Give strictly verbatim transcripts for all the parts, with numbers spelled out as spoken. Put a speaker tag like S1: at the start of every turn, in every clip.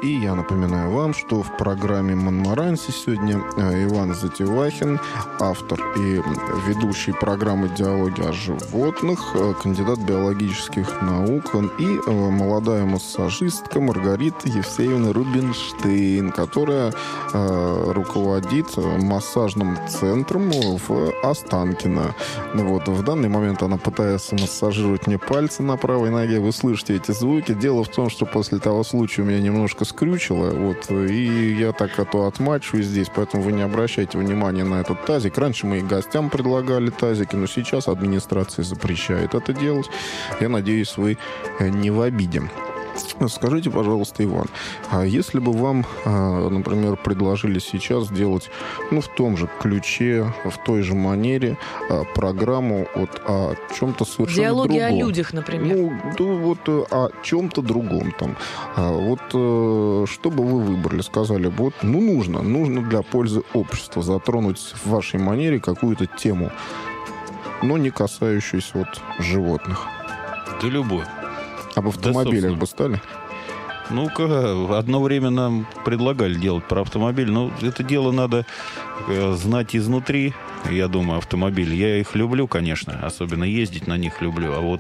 S1: И я напоминаю вам, что в программе «Монмаранси» сегодня Иван Затевахин, автор и ведущий программы «Диалоги о животных», кандидат биологических наук и молодая массажистка Маргарита Евсеевна Рубинштейн, которая э, руководит массажным центром в Останкино. Вот. В данный момент она пытается массажировать мне пальцы на правой ноге. Вы слышите эти звуки. Дело в том, что после того случая меня немножко скрючило, вот, и я так а то отмачиваюсь здесь, поэтому вы не обращайте внимания на этот тазик. Раньше мы и гостям предлагали тазики, но сейчас администрация запрещает это делать. Я надеюсь, вы не в обиде. Скажите, пожалуйста, Иван, а если бы вам, например, предложили сейчас сделать, ну, в том же ключе, в той же манере программу вот о чем-то совершенно
S2: Диалоги
S1: другом.
S2: Диалоги о людях, например.
S1: Ну, да, вот о чем-то другом там. Вот что бы вы выбрали? Сказали бы, вот, ну, нужно, нужно для пользы общества затронуть в вашей манере какую-то тему, но не касающуюся вот животных.
S3: Да любой.
S1: Об автомобилях
S3: да,
S1: бы стали?
S3: Ну-ка, одно время нам предлагали делать про автомобиль, но это дело надо знать изнутри, я думаю, автомобиль. Я их люблю, конечно, особенно ездить на них люблю, а вот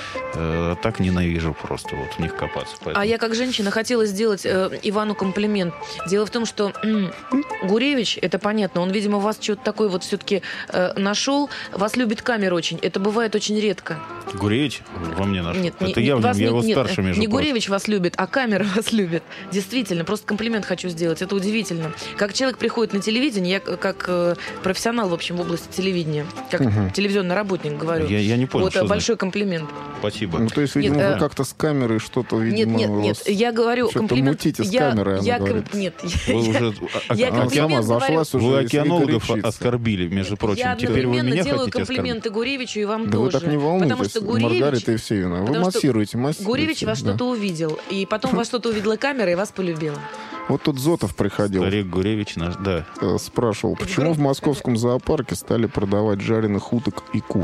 S3: э, так ненавижу просто вот в них копаться. Поэтому...
S2: А я как женщина хотела сделать э, Ивану комплимент. Дело в том, что э, Гуревич, это понятно, он, видимо, вас что-то такое вот все-таки э, нашел. Вас любит камера очень. Это бывает очень редко.
S3: Гуревич во мне нашел?
S2: Нет,
S3: это
S2: не,
S3: я в нем,
S2: вас
S3: я
S2: не,
S3: его
S2: нет,
S3: старше, между
S2: не
S3: прочим.
S2: Гуревич вас любит, а камера вас любит. Действительно, просто комплимент хочу сделать. Это удивительно. Как человек приходит на телевидение, я как э, профессионал, в общем, в области телевидения, как угу. телевизионный работник говорю.
S3: Я, я не понял,
S2: вот
S3: что
S2: большой
S3: значит.
S2: Комплимент.
S3: Спасибо.
S1: Ну, то есть, видимо,
S2: нет,
S1: вы
S2: э...
S1: как-то с камерой что-то, видимо...
S2: Нет, нет, нет, я говорю, комплимент...
S1: мутите с
S2: я,
S1: камерой,
S2: я,
S1: она
S2: ком...
S1: говорит.
S2: Нет,
S3: вы уже...
S2: я
S1: она сама зашлась уже.
S3: Вы океанологов оскорбили, между
S2: нет,
S3: прочим.
S2: Я
S3: Теперь вы меня
S2: делаю
S3: хотите
S2: комплименты
S3: оскорбить?
S2: Гуревичу и вам
S1: да
S2: тоже.
S1: Вы так не волнуйтесь,
S2: потому что Гуревич...
S1: Маргарита Евсеевна, вы массируете, массируете.
S2: Гуревич вас
S1: да.
S2: что-то увидел, и потом вас что-то увидела камера, и вас полюбила.
S1: Вот тут Зотов приходил.
S3: Старик Гуревич наш, да.
S1: Спрашивал, почему в московском зоопарке стали продавать жареных уток и кур?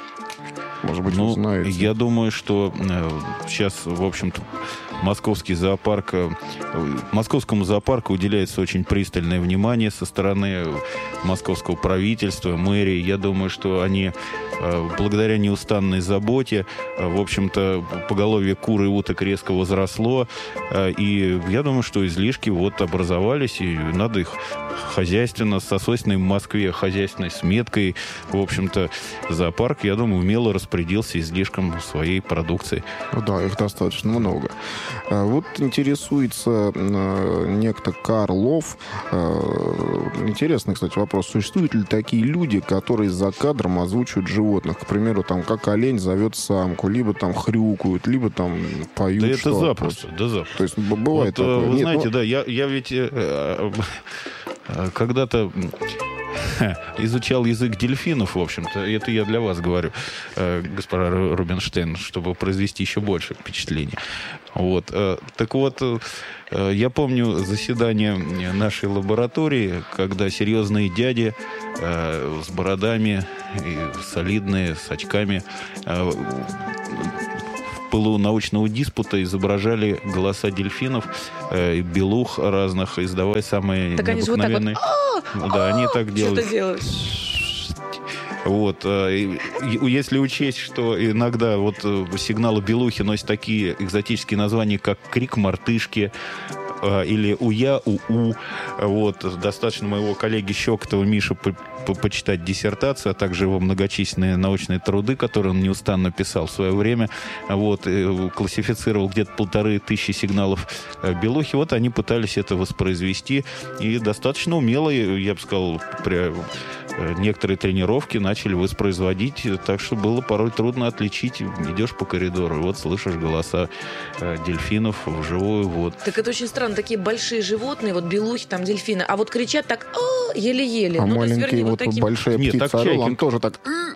S1: Может быть,
S3: ну,
S1: вы знаете.
S3: Я думаю, что э, сейчас, в общем-то, московский зоопарк, э, московскому зоопарку уделяется очень пристальное внимание со стороны московского правительства, мэрии. Я думаю, что они э, благодаря неустанной заботе, э, в общем-то, поголовье кур и уток резко возросло. Э, и я думаю, что излишки вот образовались, и надо их хозяйственно, со свойственной в Москве хозяйственной сметкой. В общем-то, зоопарк, я думаю, умело распорядился излишком своей продукции.
S1: Ну да, их достаточно много. Вот интересуется некто Карлов. Интересный, кстати, вопрос. Существуют ли такие люди, которые за кадром озвучивают животных? К примеру, там, как олень зовет самку, либо там хрюкают, либо там поют.
S3: Да это
S1: что-то.
S3: запросто, да запросто.
S1: То есть бывает
S3: вот,
S1: такое.
S3: Вы
S1: Нет,
S3: знаете,
S1: ну...
S3: да, я, я ведь э, э, когда-то изучал язык дельфинов, в общем-то. Это я для вас говорю, э, госпожа Рубинштейн, чтобы произвести еще больше впечатлений. Вот. Э, так вот, э, я помню заседание нашей лаборатории, когда серьезные дяди э, с бородами, и солидные, с очками, э, в пылу научного диспута изображали голоса дельфинов, э, белух разных, издавая самые
S2: так
S3: необыкновенные...
S2: Вот
S3: да, они так делают.
S2: Что-то делают.
S3: Вот. Если учесть, что иногда вот сигналы белухи носят такие экзотические названия, как крик мартышки, или уя, у-у. Вот. Достаточно моего коллеги Щекотова Миши по по почитать диссертацию, а также его многочисленные научные труды, которые он неустанно писал в свое время. Вот. Классифицировал где-то полторы тысячи сигналов белухи. Вот они пытались это воспроизвести. И достаточно умело, я бы сказал, при некоторые тренировки начали воспроизводить. Так что было порой трудно отличить. Идешь по коридору, и вот слышишь голоса дельфинов вживую. Вот.
S2: Так это очень странно. Такие большие животные, вот белухи, там дельфины, а вот кричат так еле-еле.
S1: А
S2: ну,
S1: маленькие
S2: есть, вернее,
S1: вот
S2: вот таким...
S1: большая
S3: Нет,
S1: птица,
S3: так
S1: орел,
S3: чайки...
S1: он тоже так...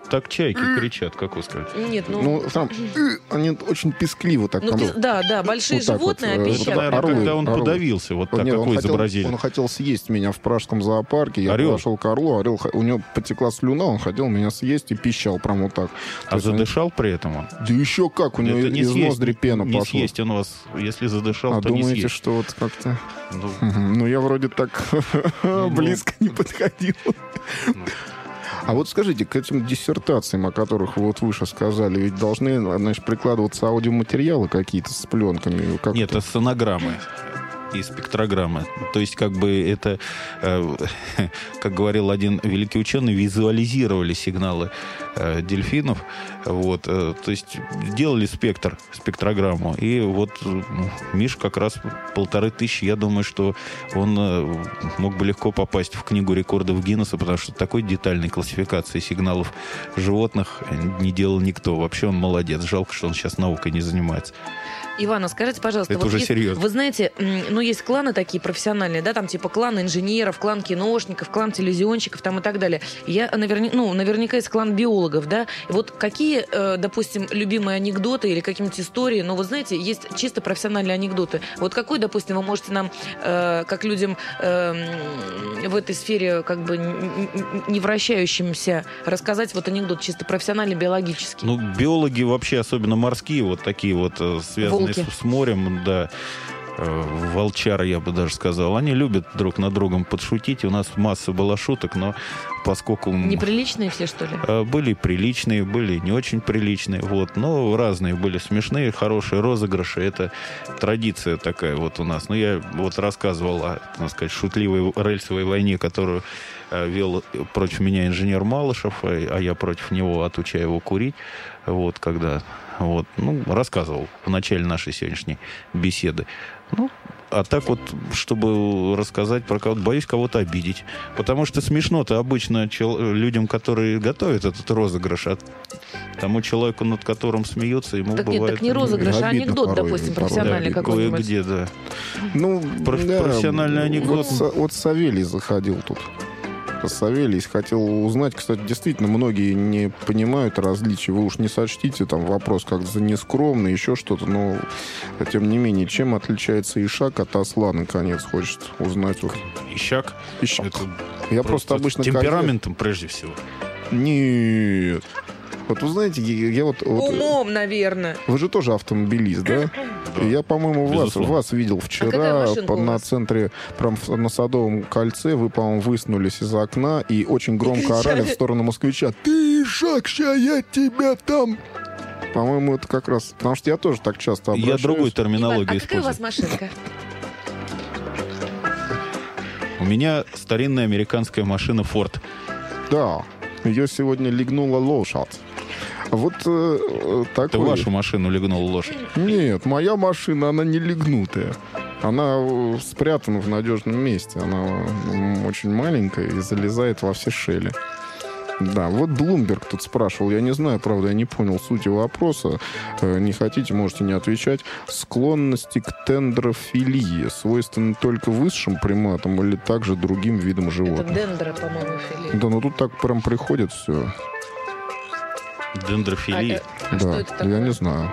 S3: Так чайки кричат, как вы скажете.
S2: Нет, ну...
S1: Ну, там, они очень пискливо так.
S2: ну,
S1: там,
S2: пис- да, да, большие
S1: вот так
S2: животные,
S1: вот,
S2: а
S1: э,
S2: пищат.
S1: вот
S3: Наверное,
S1: орлы,
S3: когда он
S1: орлы.
S3: подавился, вот так,
S1: Нет, он
S3: какой
S1: хотел,
S3: изобразили.
S1: он хотел съесть меня в пражском зоопарке. Я
S3: Орел?
S1: подошел к орлу, орел, х- у него потекла слюна, он хотел меня съесть и пищал прям вот так. То
S3: А
S1: есть он-
S3: задышал при этом он?
S1: Да еще как, у него
S3: Это не
S1: из
S3: съесть,
S1: ноздри пена
S3: не
S1: пошла.
S3: съесть он вас, если задышал,
S1: А
S3: то не
S1: думаете,
S3: съесть.
S1: что вот как-то...
S3: Ну,
S1: Мгм. Ну, я вроде так
S3: ну.
S1: близко не подходил.
S3: ну.
S1: А вот скажите, к этим диссертациям, о которых вы вот выше сказали, ведь должны, значит, прикладываться аудиоматериалы какие-то с пленками? Как
S3: Нет, это сонограммы и спектрограммы. То есть, как бы это, э, как говорил один великий ученый, визуализировали сигналы э, дельфинов. Вот, э, то есть, делали спектр, спектрограмму. И вот э, Миш как раз полторы тысячи, я думаю, что он э, мог бы легко попасть в книгу рекордов Гиннесса, потому что такой детальной классификации сигналов животных не делал никто. Вообще он молодец. Жалко, что он сейчас наукой не занимается.
S2: Ивана, скажите, пожалуйста,
S3: Это
S2: вот
S3: уже
S2: есть-
S3: серьезно.
S2: вы знаете, м, ну, есть кланы такие профессиональные, да, там типа клан инженеров, клан киношников, клан телевизионщиков там и так далее. Я наверня... ну, наверняка есть клан биологов, да. И вот какие, э, допустим, любимые анекдоты или какие-нибудь истории, ну, вы знаете, есть чисто профессиональные анекдоты. Вот какой, допустим, вы можете нам, э, как людям э, в этой сфере как бы н- н- не вращающимся, рассказать вот анекдот чисто профессиональный, биологический?
S3: Ну, биологи вообще, особенно морские, вот такие вот, э, связанные
S2: Волки.
S3: с, с морем, да, э, волчары, я бы даже сказал, они любят друг над другом подшутить. И у нас масса была шуток, но поскольку... м,
S2: Неприличные все, что ли?
S3: э, Были приличные, были не очень приличные, вот, но разные были смешные, хорошие розыгрыши. Это традиция такая вот у нас. Ну, я вот рассказывал о, так сказать, шутливой рельсовой войне, которую э, вел против меня инженер Малышев, а а я против него, отучая его курить. Вот, когда, вот, ну, рассказывал в начале нашей сегодняшней беседы. Ну, а так вот, чтобы рассказать про кого-то, боюсь кого-то обидеть. Потому что смешно-то обычно чел- людям, которые готовят этот розыгрыш, а тому человеку, над которым смеются, ему
S2: Так нет,
S3: бывает...
S2: так не розыгрыш, а
S1: обидно
S2: анекдот,
S1: порой,
S2: допустим,
S1: порой.
S2: профессиональный
S3: Да,
S2: какой-нибудь.
S3: кое-где, да.
S1: Ну,
S3: Проф-
S1: да,
S3: профессиональный анекдот.
S1: Вот, Са- вот Савелий заходил тут. Савелий хотел узнать, кстати, действительно, многие не понимают различия. Вы уж не сочтите там вопрос как за нескромный, еще что-то, но тем не менее, чем отличается ишак от осла, наконец, хочет узнать. Вот.
S3: Ищак.
S1: Ишак.
S3: Это
S1: Я просто обычно...
S3: темпераментом прежде всего.
S1: Нет. Вот вы знаете, я, я вот... вот-
S2: Умом, наверное.
S1: Вы же тоже автомобилист, да?
S3: Да.
S1: Я, по-моему, вас,
S3: Безусловно.
S1: вас видел
S2: А какая
S1: вчера
S2: машинка
S1: по-
S2: у
S1: на
S2: вас?
S1: центре, прям в- на Садовом кольце. Вы, по-моему, высунулись из окна и очень громко
S2: кричали.
S1: орали в сторону москвича. Ты, Ишак, ща я тебя там... По-моему, это как раз... Потому что я тоже так часто
S3: Я
S1: обращаюсь.
S3: другой
S2: Иван,
S3: терминологию
S2: а какая у
S3: использую.
S2: вас машинка?
S3: У меня старинная американская машина Ford.
S1: Да, ее сегодня легнула лошадь. Вот э,
S3: Это
S1: такой...
S3: вашу машину легнула лошадь.
S1: Нет, моя машина, она не легнутая. Она э, спрятана в надежном месте. Она м, очень маленькая и залезает во все щели. Да, вот Блумберг тут спрашивал, я не знаю, правда, я не понял сути вопроса. Э, Не хотите, можете не отвечать. Склонности к тендрофилии свойственны только высшим приматам или также другим видам
S2: Это
S1: животных?
S2: дендра, по-моему, филе.
S1: Да, ну тут так прям приходит все.
S3: Дендрофилия.
S2: А, а что
S1: Да,
S2: это такое?
S1: я не знаю.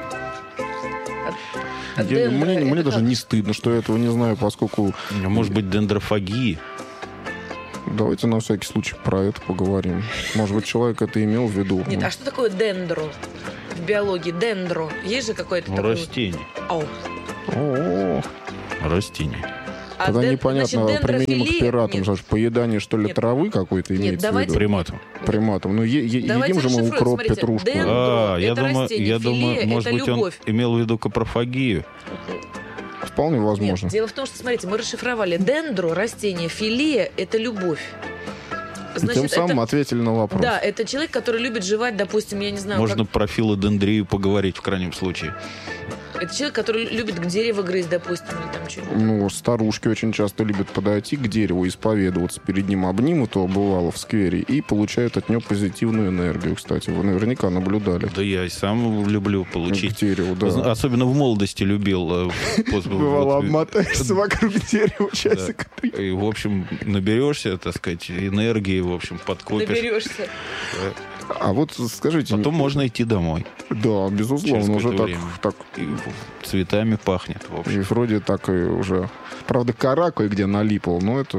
S2: А
S1: Я-
S2: дендра,
S1: мне мне
S2: это
S1: даже
S2: как?
S1: не стыдно, что я этого не знаю, поскольку...
S3: А может быть, дендрофагия?
S1: Давайте на всякий случай про это поговорим. Может быть, человек это имел в виду.
S2: Нет, а что такое дендро в биологии? Дендро. Есть же какое-то
S3: Ну,
S2: такое?
S3: растение.
S2: Ау.
S1: О,
S3: Растение.
S2: А
S1: тогда
S2: ден-
S1: непонятно,
S2: значит,
S1: применимо к
S2: дендрофилия-
S1: пиратам.
S2: Нет.
S1: Же поедание, что ли,
S2: Нет.
S1: травы какой-то
S2: Нет,
S1: имеется
S2: давайте-
S1: в виду?
S3: Приматом.
S1: Приматом. Ну, е- е-
S2: Давайте
S1: едим же мы
S2: расшифруем.
S1: укроп,
S2: Смотрите,
S1: петрушку.
S2: дендро-
S3: А, я
S2: это
S3: думаю,
S2: растение,
S3: я
S2: филе
S3: думаю, может
S2: это
S3: быть, он
S2: любовь.
S3: имел в виду капрофагию.
S1: Вполне возможно.
S2: Нет, дело в том, что, смотрите, мы расшифровали дендро, растение, филия – это любовь.
S1: И тем
S2: Значит,
S1: самым
S2: это...
S1: ответили на вопрос.
S2: Да, это человек, который любит жевать, допустим, я не знаю,
S3: Можно
S2: как-
S3: про филодендрию поговорить в крайнем случае.
S2: это человек, который любит к дереву грызть, допустим, или там что-нибудь.
S1: Ну, старушки очень часто любят подойти к дереву, исповедоваться перед ним, обнимут его, бывало, в сквере, и получают от него позитивную энергию, кстати. Вы наверняка наблюдали.
S3: Да я и сам люблю
S1: К
S3: получить.
S1: дереву, да.
S3: Особенно в молодости любил. э, после-
S1: Бывало,
S3: вот,
S1: обмотаешься вокруг дерева часика три.
S3: И, в общем, наберешься, так сказать, энергии, в общем, подкопишь.
S2: Наберешься.
S1: А вот скажите...
S3: Потом можно идти домой.
S1: Да, безусловно, уже так, так...
S3: И цветами пахнет, в общем.
S1: И вроде так и уже... Правда, кора кое-где налипла, но это...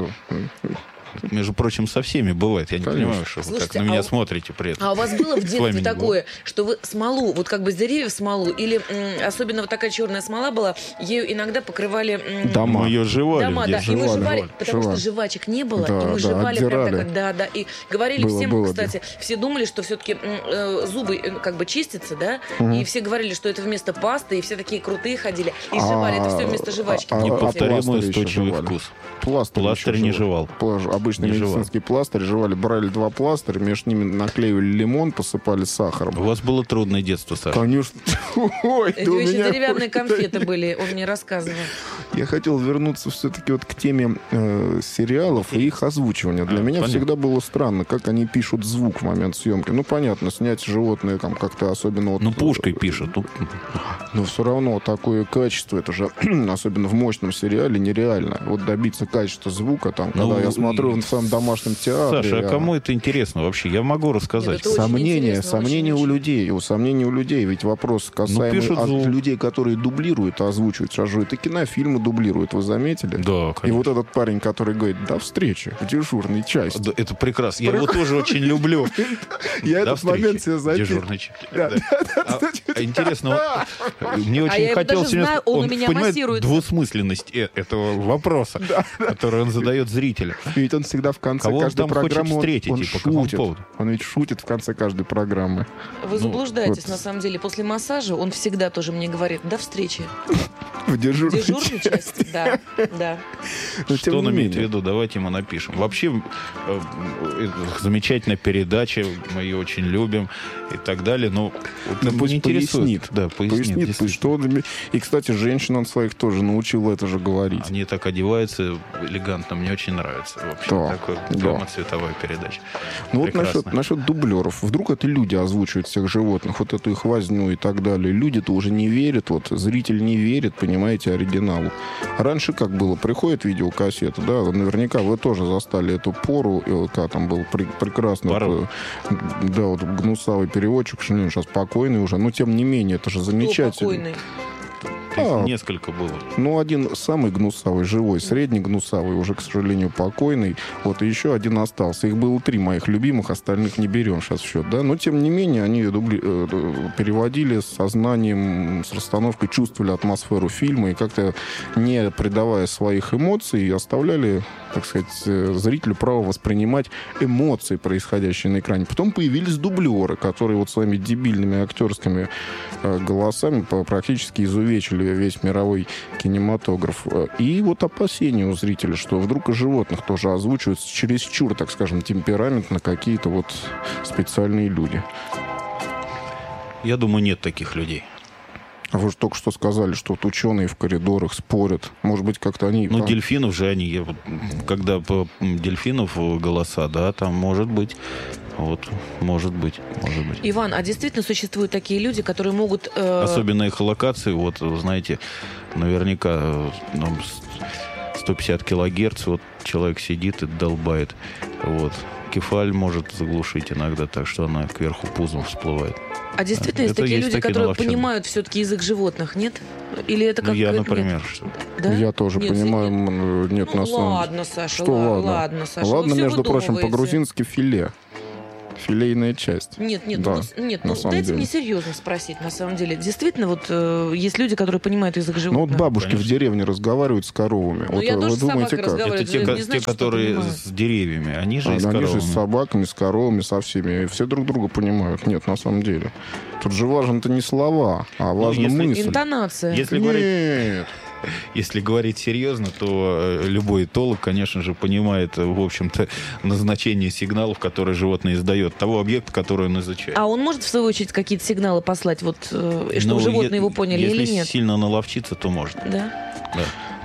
S3: Между прочим, со всеми бывает. Я не
S1: Конечно.
S3: понимаю, что
S2: Слушайте,
S3: вы так на меня
S2: а,
S3: смотрите при этом.
S2: А у вас было в детстве
S3: вами не
S2: такое, что вы смолу, вот как бы с деревьев смолу, или м, особенно вот такая черная смола была, ею иногда покрывали... м,
S1: Дома.
S3: Мы ее жевали
S2: Дома,
S3: в
S2: да,
S3: детстве.
S2: и мы
S1: Жевали,
S2: жевали,
S1: жевали,
S2: потому
S1: жевали.
S2: что жвачек не было,
S1: Да,
S2: и мы
S1: да,
S2: жевали прям
S1: отдирали.
S2: так, да, да, и говорили
S1: Было,
S2: всем,
S1: было,
S2: кстати, все думали, что все-таки э, зубы э, как бы чистятся, да,
S1: Мгм.
S2: и все говорили, что это вместо пасты, и все такие крутые ходили, и жевали это все вместо жвачки.
S1: а- а-
S3: Неповторимый
S1: пластырь еще
S3: устойчивый
S1: жевали.
S3: вкус.
S1: Пластырь,
S3: Пластырь
S1: еще
S3: не
S1: жевал.
S3: жевал.
S1: Плаж- Обычный
S3: Не жевал.
S1: медицинский пластырь жевали. Брали два пластыря, между ними наклеивали лимон, посыпали сахаром.
S3: У вас было трудное детство, Саша.
S1: Конечно. Ой,
S2: Это
S1: да у
S2: еще
S1: меня-
S2: деревянные конфеты были, он мне рассказывал.
S1: Я хотел вернуться все-таки вот к теме э, сериалов и их озвучивания. Для
S3: А,
S1: меня
S3: понятно.
S1: всегда было странно, как они пишут звук в момент съемки. Ну, понятно, снять животное там как-то особенно... Вот,
S3: Ну, пушкой пишут. Ну,
S1: Но все равно такое качество, это же, особенно в мощном сериале, нереально. Вот добиться качества звука, там,
S3: Ну,
S1: когда я смотрю в своем домашнем театре...
S3: Саша, а
S1: я-
S3: кому это интересно вообще? Я могу рассказать.
S2: Нет, это очень
S1: Сомнения,
S2: интересно,
S1: сомнения
S2: очень,
S1: у
S2: очень.
S1: людей, у сомнений у людей. Ведь вопрос касаемый
S3: пишут
S1: от
S3: звук.
S1: людей, которые дублируют, озвучивают. Сейчас же это кинофильмы дублируют, вы заметили?
S3: Да,
S1: И
S3: конечно.
S1: вот этот парень, который говорит, до встречи в дежурной части.
S3: Да, это прекрасно. Я его тоже очень люблю.
S1: Я
S3: До
S1: этот момент
S3: встречи.
S1: себе записал.
S3: Дежурный час.
S1: Да.
S3: Да. А- а Интересно, вот, мне
S2: А
S3: очень
S2: я его
S3: хотелось...
S2: даже знаю, он у меня
S3: понимает
S2: массируется.
S3: двусмысленность э- этого вопроса, который он задает зрителю.
S1: Ведь он всегда в конце
S3: Кого он
S1: каждой
S3: там хочет
S1: программы он-
S3: встретить
S1: он
S3: и по какому
S1: шутит.
S3: поводу?
S1: Он ведь шутит в конце каждой программы.
S2: Вы
S3: Ну,
S2: заблуждаетесь,
S1: вот.
S2: на самом деле. После массажа он всегда тоже мне говорит, до встречи.
S1: В дежурной,
S2: Дежурной части, да, да.
S1: Но
S3: Что
S1: тем
S3: он
S1: не
S3: имеет в
S1: менее.
S3: виду? Давайте ему напишем. Вообще, э, э, замечательная передача, мы ее очень любим и так далее, но вот
S1: Да
S3: не
S1: пусть
S3: интересует.
S1: пояснит.
S3: Да, пояснит.
S1: Пояснит,
S3: действительно.
S1: что он име- И, кстати, женщин он своих тоже научил это же говорить.
S3: Они так одеваются элегантно, мне очень нравится. В общем,
S1: Да,
S3: такая
S1: да.
S3: гамма-цветовая передача.
S1: Ну вот
S3: Прекрасно.
S1: насчет, насчет дублеров. Вдруг это люди озвучивают всех животных, вот эту их возню и так далее. Люди-то уже не верят, вот зритель не верит, понимаете, оригиналу. Раньше как было? Приходит видеокассета, да, вот наверняка вы тоже застали эту пору, и вот когда там был пр- прекрасный,
S3: Пору.
S1: вот, э, да, вот гнусавый переводчик, что он сейчас покойный уже, но тем не менее, это же
S2: Кто
S1: замечательно.
S2: покойный?
S3: То есть
S1: А.
S3: несколько было.
S1: Ну, один самый гнусавый, живой, средний гнусавый, уже, к сожалению, покойный. Вот, и еще один остался. Их было три моих любимых, остальных не берем сейчас в счет, да. Но, тем не менее, они дубли... э, переводили с сознанием, с расстановкой, чувствовали атмосферу фильма и как-то, не придавая своих эмоций, оставляли, так сказать, э, зрителю право воспринимать эмоции, происходящие на экране. Потом появились дублеры, которые вот своими дебильными актерскими э, голосами по- практически изувечили весь мировой кинематограф. И вот опасения у зрителя, что вдруг и животных тоже озвучивают чересчур, так скажем, темпераментно какие-то вот специальные люди.
S3: Я думаю, нет таких людей.
S1: А вы же только что сказали, что вот ученые в коридорах спорят. Может быть, как-то они...
S3: Ну,
S1: там-
S3: дельфинов же они, я вот, когда по м, дельфинов голоса, да, там может быть. Вот, может быть, может быть.
S2: Иван, а действительно существуют такие люди, которые могут... э,
S3: Особенно их локации, вот, вы знаете, наверняка э, ну, с- сто пятьдесят килогерц, вот человек сидит и долбает. Вот. Кефаль может заглушить иногда так, что она кверху пузом всплывает.
S2: А действительно есть
S3: Это
S2: такие
S3: есть
S2: люди,
S3: такие
S2: которые
S3: наловченые.
S2: понимают все-таки язык животных, нет? Или это как...
S3: Ну, я,
S2: нет?
S3: например, что...
S2: Да?
S1: Я тоже
S2: Нет,
S1: понимаю,
S2: нет.
S1: м, нет,
S2: Ну,
S1: на самом
S2: ладно, Саша,
S1: Что
S2: ла-
S1: ладно?
S2: ладно, Саша.
S1: Ладно,
S2: вы всё
S1: между прочим,
S2: выдумываете.
S1: по-грузински филе. Филейная часть.
S2: Нет, нет,
S1: Да,
S2: ну, нет,
S1: на
S2: ну
S1: самом
S2: дайте
S1: деле.
S2: мне серьезно спросить, на самом деле. Действительно, вот э, есть люди, которые понимают язык
S1: Ну
S2: животных.
S1: вот бабушки
S3: Конечно.
S1: в деревне разговаривают с коровами.
S2: Ну,
S1: вот
S2: я
S1: вы
S2: тоже с
S1: думаете,
S2: собакой
S1: как?
S2: разговариваю.
S3: Это те,
S2: не
S3: ко-
S2: значит,
S3: те,
S2: что
S3: которые
S2: понимают.
S3: с деревьями, они же
S1: А,
S3: и с
S1: они же с
S3: коровами.
S1: собаками, с коровами, со всеми. И все друг друга понимают. Нет, на самом деле. Тут же важно-то не слова, а важна
S3: если
S1: мысль.
S2: Интонация.
S3: Если говорить,
S1: Нет.
S3: если говорить серьезно, то э, любой этолог, конечно же, понимает, э, в общем-то, назначение сигналов, которые животное издает, того объекта, который он изучает.
S2: А он может, в свою очередь, какие-то сигналы послать, вот, э, и чтобы
S3: Ну,
S2: животные
S3: е-
S2: его поняли
S3: если
S2: или нет?
S3: сильно наловчиться, то может.
S2: Да?
S3: Да.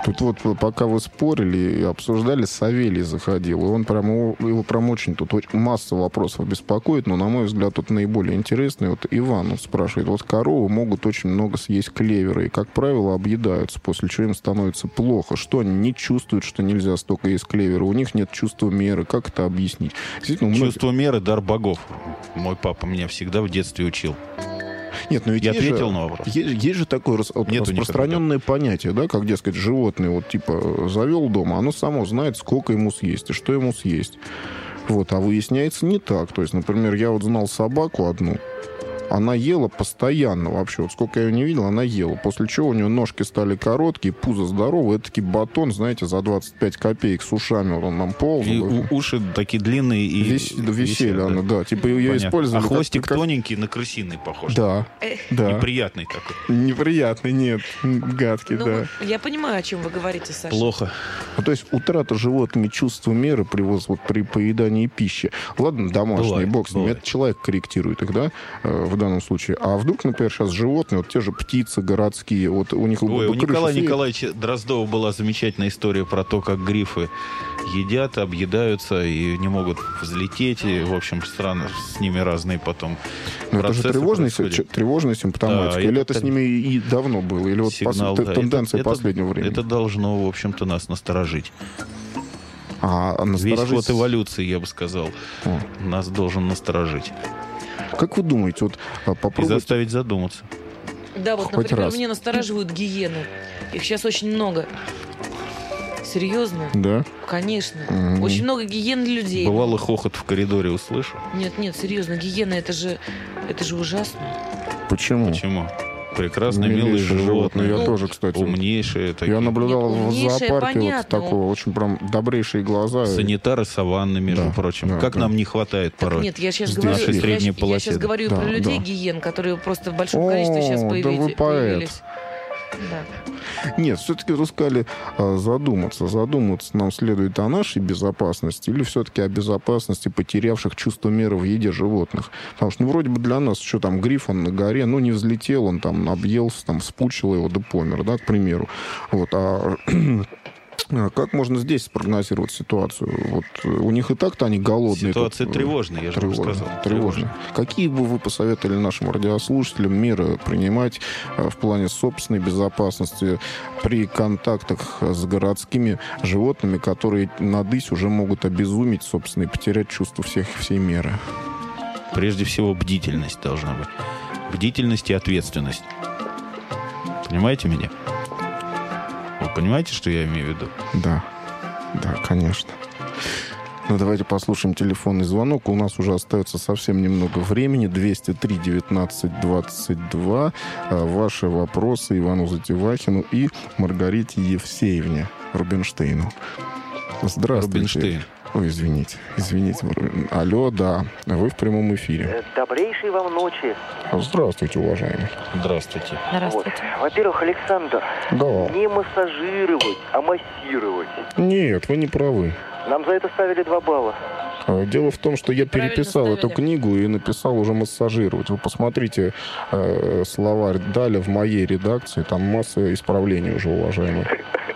S1: Тут вот пока вы спорили и обсуждали, Савелий заходил, и он прям, его прям очень тут масса вопросов беспокоит, но, на мой взгляд, тут наиболее интересный. Вот Иван спрашивает, вот коровы могут очень много съесть клевера, и, как правило, объедаются, после чего им становится плохо. Что они не чувствуют, что нельзя столько есть клевера? У них нет чувства меры. Как это объяснить?
S3: Чувство многих... меры — дар богов. Мой папа меня всегда в детстве учил.
S1: Нет, но ведь
S3: я
S1: есть
S3: ответил
S1: же,
S3: на вопрос.
S1: Есть, есть же такое рас, распространенное понятие, да, как, дескать, животное вот типа завел дома, оно само знает, сколько ему съесть и что ему съесть. Вот, а выясняется не так. То есть, например, я вот знал собаку одну, она ела постоянно вообще. Вот сколько я ее не видел, она ела. После чего у нее ножки стали короткие, пузо здоровое. Это таки батон, знаете, за двадцать пять копеек с ушами. Вот он нам ползал.
S3: И у, уши такие длинные. И
S1: Вис, висели она, да. да. Типа ее Понятно. Использовали.
S3: А хвостик
S1: как...
S3: тоненький, на крысиный похож.
S1: Да. да.
S3: Неприятный такой.
S1: Неприятный, нет. Гадкий,
S2: ну,
S1: да.
S2: Я понимаю, о чем вы говорите, Саша.
S3: Плохо.
S1: Ну, то есть утрата животными чувства меры при, вот, при поедании пищи. Ладно, домашний,
S3: бывает,
S1: бог с ним.
S3: бывает.
S1: Это человек корректирует их, да, в данном случае. А вдруг, например, сейчас животные, вот те же птицы городские, вот у них...
S3: Ой, у Николая
S1: сеет.
S3: Николаевича Дроздова была замечательная история про то, как грифы едят, объедаются и не могут взлететь. И, в общем, странно, с ними разные потом
S1: Но это же тревожная, тревожная симптоматика. Да, или это, это с ними и давно было? Или вот
S3: сигнал,
S1: пос...
S3: да,
S1: тенденция
S3: это,
S1: последнего времени?
S3: Это должно, в общем-то, нас насторожить.
S1: А, насторожить...
S3: Весь ход эволюции, я бы сказал, О. нас должен насторожить.
S1: Как вы думаете, вот попробуйте...
S3: И заставить задуматься.
S2: Да, вот,
S1: Хоть
S2: например,
S1: раз.
S2: Мне настораживают гиены. Их сейчас очень много. Серьезно?
S1: Да?
S2: Конечно.
S1: Mm-hmm.
S2: Очень много гиен людей.
S3: Бывало, хохот в коридоре услышу.
S2: Нет, нет, серьезно, гиены, это же, это же ужасно.
S1: Почему?
S3: Почему? Прекрасные, милые животные.
S1: Я
S2: ну,
S1: тоже, кстати.
S3: Умнейшие такие.
S1: Я наблюдал
S2: Нет,
S1: в зоопарке вот такого, очень прям добрейшие глаза.
S3: Санитары саванны, между
S1: да,
S3: прочим.
S1: Да,
S3: как
S1: да.
S3: нам не хватает
S2: так
S3: порой.
S2: Нет, я сейчас
S3: Здесь
S2: говорю,
S3: нашей средней
S2: я,
S3: полосе.
S2: я сейчас говорю
S1: да,
S2: про людей
S1: да.
S2: гиен, которые просто в большом
S1: О,
S2: количестве сейчас
S1: да
S2: появились.
S1: вы поэт.
S2: появились. Да.
S1: Нет, все-таки вы сказали задуматься. Задуматься нам следует о нашей безопасности или все-таки о безопасности потерявших чувство меры в еде животных? Потому что, ну, вроде бы для нас, что там, гриф, он на горе, ну, не взлетел, он там объелся, там, спучил его, да помер, да, к примеру. Вот, а... Как можно здесь спрогнозировать ситуацию? Вот у них и так-то они голодные.
S3: Ситуация
S1: тут,
S3: тревожная, я же
S1: тревожная,
S3: вам сказал.
S1: Тревожная. Какие бы вы посоветовали нашим радиослушателям меры принимать в плане собственной безопасности при контактах с городскими животными, которые надысь уже могут обезуметь, собственно, и потерять чувство всех, всей меры?
S3: Прежде всего, бдительность должна быть. Бдительность и ответственность. Понимаете меня? Вы понимаете, что я имею в виду?
S1: Да, да, конечно. Ну, давайте послушаем телефонный звонок. У нас уже остается совсем немного времени. двести три девятнадцать двадцать два. Ваши вопросы Ивану Затевахину и Маргарите Евсеевне Рубинштейну. Здравствуйте.
S3: Рубинштейн.
S1: Ой, извините, извините. Алло, да, вы в прямом эфире.
S4: Добрейшей вам ночи.
S1: Здравствуйте, уважаемый.
S3: Здравствуйте.
S2: Здравствуйте.
S4: Вот. Во-первых, Александр,
S1: Да.
S4: не массажировать, а массировать.
S1: Нет, вы не правы.
S4: Нам за это ставили два балла.
S1: Дело в том, что я
S2: Правильно
S1: переписал
S2: ставили.
S1: эту книгу и написал уже массажировать. Вы посмотрите э, словарь Даля в моей редакции. Там масса исправлений уже, уважаемые.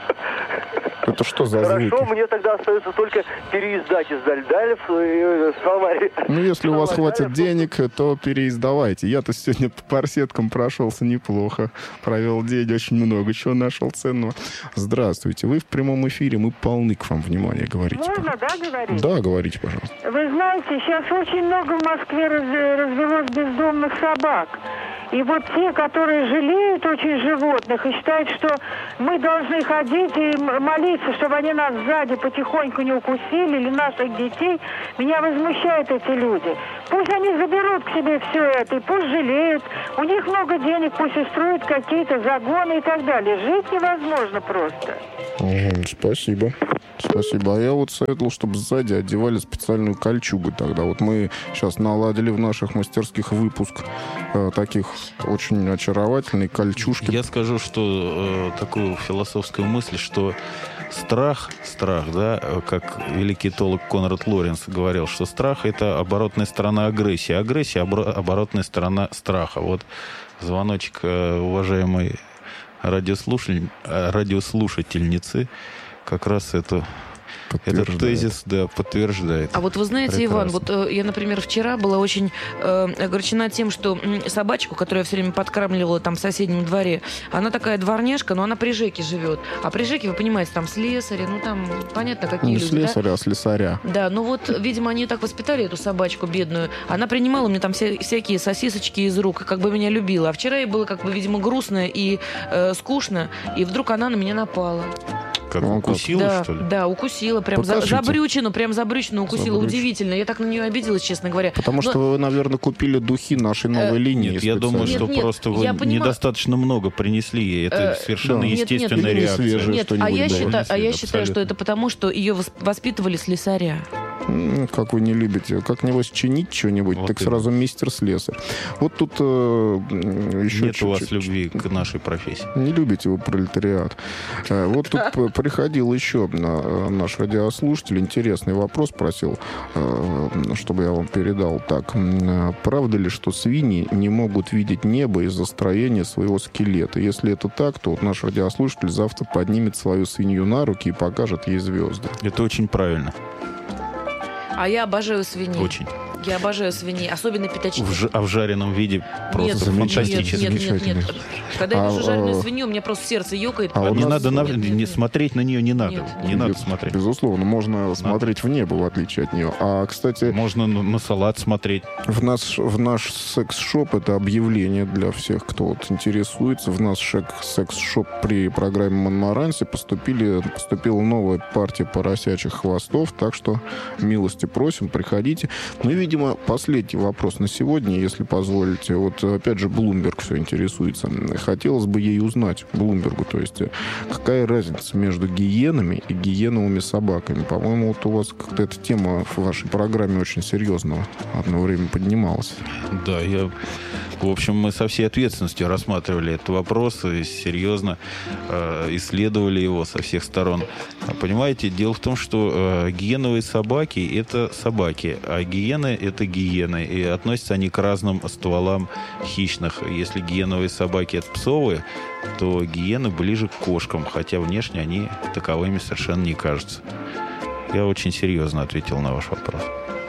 S1: Это что за звуки?
S4: Хорошо, мне тогда остается только переиздать из Даль-Даля в словарь.
S1: Ну, если у вас
S4: Словарь
S1: хватит
S4: Даля.
S1: денег, то переиздавайте. Я-то сегодня по парсеткам прошелся неплохо. Провел день, очень много чего нашел ценного. Здравствуйте. Вы в прямом эфире. Мы полны к вам внимания. Говорите.
S5: Можно,
S1: пожалуйста.
S5: да, говорить?
S1: Да, говорите, пожалуйста.
S5: Вы знаете, сейчас очень много в Москве раз- развелось бездомных собак. И вот те, которые жалеют очень животных и считают, что мы должны ходить и м- молиться, чтобы они нас сзади потихоньку не укусили, или наших детей, меня возмущают эти люди. Пусть они заберут к себе все это, и пусть жалеют. У них много денег, пусть устроят какие-то загоны и так далее. Жить невозможно просто.
S1: Угу, спасибо. Спасибо. А я вот советовал, чтобы сзади одевали специальную кольчугу тогда. Вот мы сейчас наладили в наших мастерских выпуск э, таких очень очаровательных кольчужки.
S3: Я скажу, что э, такую философскую мысль, что страх, страх, да, как великий теолог Конрад Лоренц говорил, что страх — это оборотная сторона агрессии. Агрессия — оборотная сторона страха. Вот звоночек, э, уважаемый радиослушатель, радиослушательницы как раз это... Этот тезис, да, подтверждает.
S2: А вот вы знаете,
S3: Прекрасно.
S2: Иван, вот э, я, например, вчера была очень э, огорчена тем, что м, собачку, которую я все время подкармливала там в соседнем дворе, она такая дворняжка, но она при ЖЭКе живет. А при ЖЭКе, вы понимаете, там слесари, ну там понятно, какие
S1: Не
S2: люди,
S1: слесаря, а слесаря.
S2: да? Да, ну вот, видимо, они так воспитали эту собачку бедную. Она принимала мне там вся, всякие сосисочки из рук, как бы меня любила. А вчера ей было, как бы, видимо, грустно и э, скучно, и вдруг она на меня напала.
S3: Как
S1: Ну,
S3: укусила,
S2: да,
S3: что ли?
S2: да, укусила, прям за,
S1: Покажите.
S2: за брючину, прям за брючину укусила.
S1: За брючину.
S2: Удивительно. Я так на нее обиделась, честно говоря.
S1: Потому
S2: Но-
S1: что вы, наверное, купили духи нашей новой
S2: Э,
S1: линии.
S3: Нет, я думаю,
S1: специально.
S3: что
S2: Нет, нет,
S3: просто вы
S2: я понимаю.
S3: недостаточно много принесли ей. Это
S2: Э,
S3: совершенно
S1: да.
S2: Нет, нет,
S3: естественная
S1: или не
S3: реакция.
S1: свежее.
S2: Нет, а
S1: что-нибудь,
S2: я,
S1: да.
S2: считаю, а я
S3: Абсолютно.
S2: считаю, что это потому, что ее вос- воспитывали слесаря.
S1: М, Как вы не любите. Как-нибудь чинить что-нибудь,
S3: Вот
S1: так
S3: именно.
S1: сразу мистер-слесарь. Вот тут э, м, еще
S3: Нет у вас
S1: чуть-чуть.
S3: любви к нашей профессии.
S1: Не любите вы пролетариат. Э, Вот тут п- приходил еще на- наш радиослушатель. Интересный вопрос просил, э, чтобы я вам передал. Так, м, правда ли, что свиньи не могут видеть небо из-за строения своего скелета? Если это так, то вот наш радиослушатель завтра поднимет свою свинью на руки и покажет ей звезды.
S3: Это очень правильно.
S2: А я обожаю свиней.
S3: Очень.
S2: Я обожаю свиней, особенно пятачки.
S3: В ж- а в жареном виде просто
S2: нет,
S3: фантастически.
S2: Нет, нет, нет, нет.
S1: Замечательно.
S2: Когда я
S1: А,
S2: вижу жареную
S1: а,
S2: свинью, у меня просто сердце ёкает.
S1: а у
S3: Не
S1: нас-
S3: надо на-
S2: Нет, нет,
S3: не
S2: нет.
S3: смотреть на нее не надо.
S2: Нет,
S3: Не
S2: нет.
S3: надо
S1: Без-
S3: смотреть.
S1: Безусловно, можно смотреть в небо, в отличие от нее. А, кстати,
S3: Можно на, на салат смотреть.
S1: в наш, в наш секс-шоп, это объявление для всех, кто вот интересуется, в наш шек- секс-шоп при программе Монмаранси поступили, поступила новая партия поросячьих хвостов, так что милости просим, приходите. Ну и, видимо, последний вопрос на сегодня, если позволите. Вот, опять же, Блумберг все интересуется. Хотелось бы ей узнать, Блумбергу, то есть, какая разница между гиенами и гиеновыми собаками? По-моему, вот у вас как-то эта тема в вашей программе очень серьезно одно время поднималась.
S3: Да, я... В общем, мы со всей ответственностью рассматривали этот вопрос и серьезно э, исследовали его со всех сторон. А понимаете, дело в том, что э, гиеновые собаки – это собаки, а гиены – это гиены. И относятся они к разным стволам хищных. Если гиеновые собаки – это псовые, то гиены ближе к кошкам, хотя внешне они таковыми совершенно не кажутся. Я очень серьезно ответил на ваш вопрос.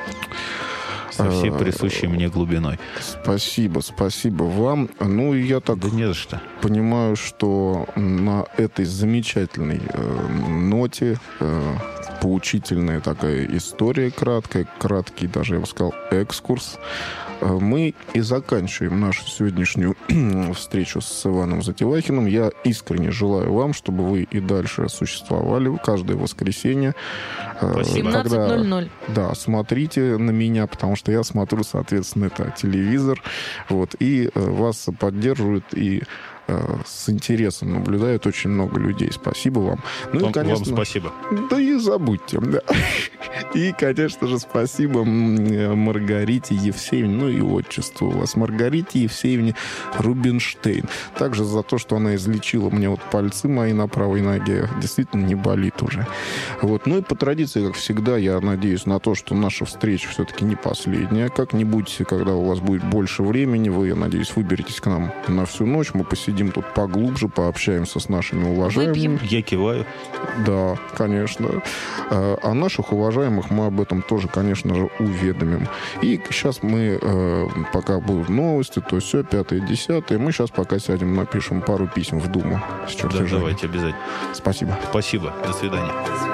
S3: Со всей присущей мне глубиной.
S1: Спасибо, спасибо вам. Ну, и я так
S3: Да не за что.
S1: понимаю, что на этой замечательной э, ноте э, поучительная такая история краткая, краткий даже, я бы сказал, экскурс. Э, Мы и заканчиваем нашу сегодняшнюю встречу с Иваном Затевахиным. Я искренне желаю вам, чтобы вы и дальше существовали каждое воскресенье. Э,
S3: Спасибо.
S2: семнадцать ноль ноль.
S1: Да, смотрите на меня, потому что я смотрю, соответственно, это телевизор. Вот, и э, вас поддерживают и э, с интересом наблюдают очень много людей. Спасибо вам. Ну
S3: Вам,
S1: и, конечно,
S3: вам спасибо.
S1: да и забудьте. Да. И, конечно же, спасибо м, Маргарите Евсеевне, ну и отчеству у вас, Маргарите Евсеевне Рубинштейн. Также за то, что она излечила мне вот пальцы мои на правой ноге. Действительно не болит уже. Вот. Ну и по традиции, как всегда, я надеюсь на то, что наша встреча все-таки не последняя. Как-нибудь, когда у вас будет больше времени, вы, я надеюсь, выберетесь к нам на всю ночь. Мы посидим тут поглубже, пообщаемся с нашими уважаемыми.
S2: Выпьем.
S3: Я киваю.
S1: Да, конечно. А а наших уважаемых мы об этом тоже, конечно же, уведомим. И сейчас мы, э, пока будут новости, то все, пятое, десятое, мы сейчас пока сядем, напишем пару писем в Думу с
S3: Да,
S1: чертежами.
S3: давайте обязательно.
S1: Спасибо.
S3: Спасибо. До свидания.